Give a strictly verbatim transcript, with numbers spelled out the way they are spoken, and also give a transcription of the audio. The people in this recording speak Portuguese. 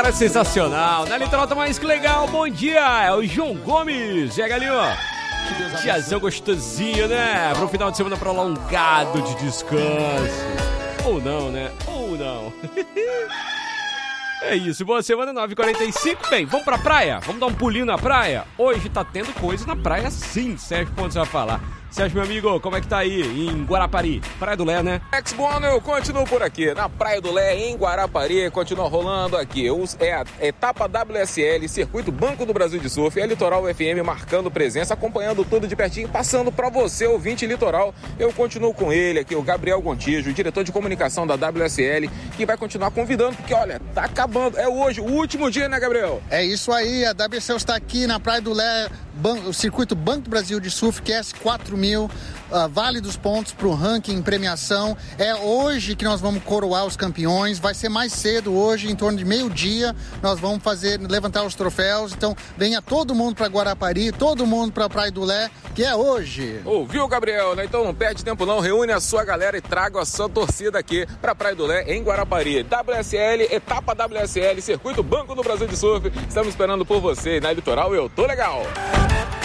cara é sensacional. Na Litoral tá mais que legal. Bom dia, é o João Gomes. Chega ali, ó. Diazão gostosinho, né? Para um final de semana prolongado de descanso. Ou não, né? Ou não. É isso, boa semana, nove e quarenta e cinco. Bem, vamos pra praia? Vamos dar um pulinho na praia? Hoje tá tendo coisa na praia sim, Sérgio Pontes vai falar. Sérgio, meu amigo, como é que tá aí em Guarapari? Praia do Lé, né? Ex Bono, eu continuo por aqui, na Praia do Lé, em Guarapari, continua rolando aqui. É a etapa W S L, Circuito Banco do Brasil de Surf, é a Litoral F M marcando presença, acompanhando tudo de pertinho, passando pra você, ouvinte litoral. Eu continuo com ele aqui, o Gabriel Gontijo, diretor de comunicação da W S L, que vai continuar convidando, porque olha, tá acabando, é hoje, o último dia, né, Gabriel? É isso aí, a W S L está aqui na Praia do Lé, o Circuito Banco do Brasil de Surf, que é quatro mil, uh, vale dos pontos para o ranking, premiação. É hoje que nós vamos coroar os campeões, vai ser mais cedo hoje, em torno de meio-dia, nós vamos fazer, levantar os troféus. Então venha todo mundo para Guarapari, todo mundo para a Praia do Lé, que é hoje. Ouviu, Gabriel, né? Então não perde tempo não, reúne a sua galera e traga a sua torcida aqui para a Praia do Lé, em Guarapari. W S L, etapa W S L, Circuito Banco do Brasil de Surf, estamos esperando por você. Na Litoral eu tô legal.